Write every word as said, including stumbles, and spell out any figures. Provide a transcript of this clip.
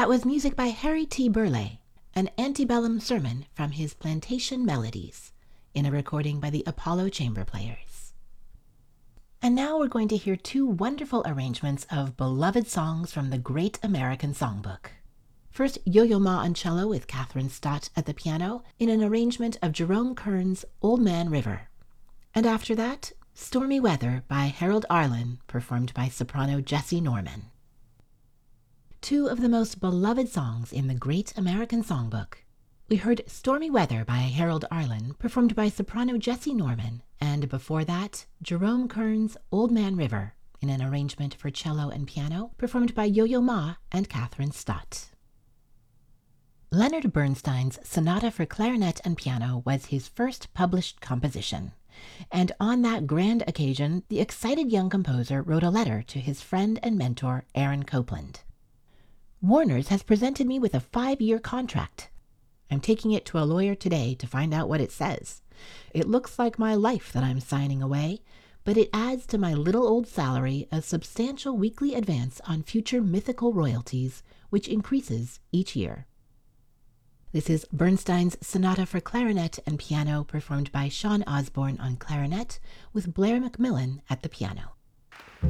That was music by Harry T. Burleigh, an antebellum sermon from his Plantation Melodies, in a recording by the Apollo Chamber Players. And now we're going to hear two wonderful arrangements of beloved songs from the Great American Songbook. First, Yo-Yo Ma on cello with Catherine Stott at the piano in an arrangement of Jerome Kern's Old Man River. And after that, Stormy Weather by Harold Arlen, performed by soprano Jessie Norman. Two of the most beloved songs in the Great American Songbook. We heard Stormy Weather by Harold Arlen, performed by soprano Jessie Norman, and before that, Jerome Kern's Old Man River, in an arrangement for cello and piano, performed by Yo-Yo Ma and Catherine Stott. Leonard Bernstein's Sonata for Clarinet and Piano was his first published composition, and on that grand occasion, the excited young composer wrote a letter to his friend and mentor, Aaron Copland. Warner's has presented me with a five-year contract. I'm taking it to a lawyer today to find out what it says. It looks like my life that I'm signing away, but it adds to my little old salary a substantial weekly advance on future mythical royalties, which increases each year. This is Bernstein's Sonata for Clarinet and Piano, performed by Sean Osborne on clarinet with Blair Macmillan at the piano.